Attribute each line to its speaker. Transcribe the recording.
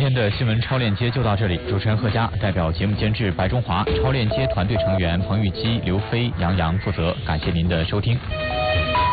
Speaker 1: 天的新闻超链接就到这里，主持人贺佳代表节目监制白中华、超链接团队成员彭玉基、刘飞、杨洋负责，感谢您的收听。